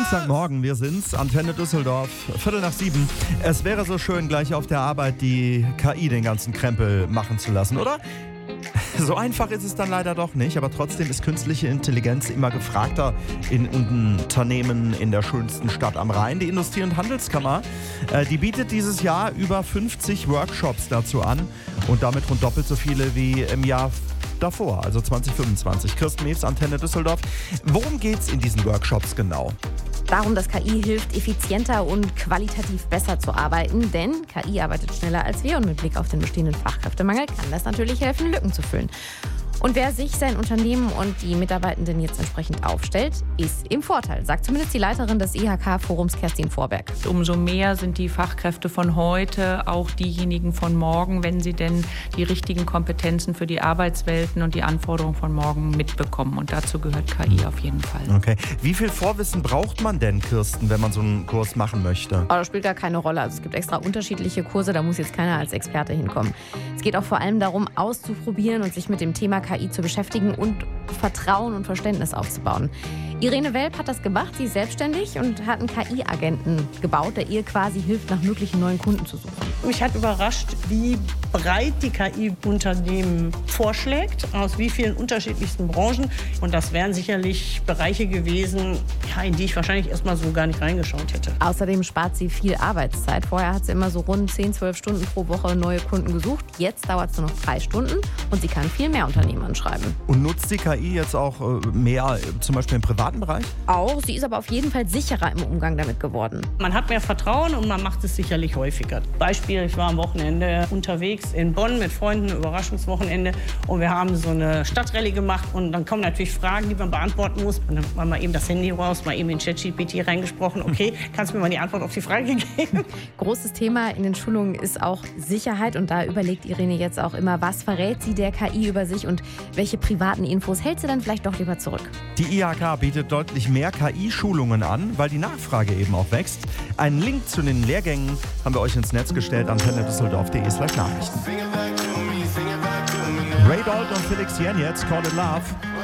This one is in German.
Dienstagmorgen, wir sind's, Antenne Düsseldorf, 6:15. Es wäre so schön, gleich auf der Arbeit die KI den ganzen Krempel machen zu lassen, oder? So einfach ist es dann leider doch nicht, aber trotzdem ist künstliche Intelligenz immer gefragter in Unternehmen in der schönsten Stadt am Rhein. Die Industrie- und Handelskammer, die bietet dieses Jahr über 50 Workshops dazu an und damit rund doppelt so viele wie im Jahr davor, also 2025. Kirsten Mews, Antenne Düsseldorf. Worum geht's in diesen Workshops genau? Darum, dass KI hilft, effizienter und qualitativ besser zu arbeiten, denn KI arbeitet schneller als wir und mit Blick auf den bestehenden Fachkräftemangel kann das natürlich helfen, Lücken zu füllen. Und wer sich, sein Unternehmen und die Mitarbeitenden jetzt entsprechend aufstellt, ist im Vorteil, sagt zumindest die Leiterin des IHK-Forums Kerstin Vorberg. Umso mehr sind die Fachkräfte von heute auch diejenigen von morgen, wenn sie denn die richtigen Kompetenzen für die Arbeitswelten und die Anforderungen von morgen mitbekommen. Und dazu gehört KI auf jeden Fall. Okay. Wie viel Vorwissen braucht man denn, Kirsten, wenn man so einen Kurs machen möchte? Aber das spielt gar keine Rolle. Also es gibt extra unterschiedliche Kurse, da muss jetzt keiner als Experte hinkommen. Es geht auch vor allem darum, auszuprobieren und sich mit dem Thema KI zu beschäftigen und Vertrauen und Verständnis aufzubauen. Irene Welp hat das gemacht, sie ist selbstständig und hat einen KI-Agenten gebaut, der ihr quasi hilft, nach möglichen neuen Kunden zu suchen. Mich hat überrascht, wie breit die KI Unternehmen vorschlägt, aus wie vielen unterschiedlichsten Branchen. Und das wären sicherlich Bereiche gewesen, in die ich wahrscheinlich erstmal so gar nicht reingeschaut hätte. Außerdem spart sie viel Arbeitszeit. Vorher hat sie immer so rund 10-12 Stunden pro Woche neue Kunden gesucht. Jetzt dauert es nur noch 3 Stunden und sie kann viel mehr Unternehmen anschreiben. Und nutzt die KI jetzt auch mehr, zum Beispiel im privaten Bereich? Auch, sie ist aber auf jeden Fall sicherer im Umgang damit geworden. Man hat mehr Vertrauen und man macht es sicherlich häufiger. Beispiel, ich war am Wochenende unterwegs in Bonn mit Freunden, ein Überraschungswochenende. Und wir haben so eine Stadtrallye gemacht und dann kommen natürlich Fragen, die man beantworten muss. Und dann war mal eben das Handy raus, mal eben in ChatGPT reingesprochen. Okay, kannst du mir mal die Antwort auf die Frage geben? Großes Thema in den Schulungen ist auch Sicherheit. Und da überlegt Irene jetzt auch immer, was verrät sie der KI über sich und welche privaten Infos hält sie dann vielleicht doch lieber zurück. Die IHK bietet deutlich mehr KI-Schulungen an, weil die Nachfrage eben auch wächst. Einen Link zu den Lehrgängen haben wir euch ins Netz gestellt, antennedüsseldorf.de/Nachrichten. Ray Dalton und Felix Jen jetzt, Call It Love.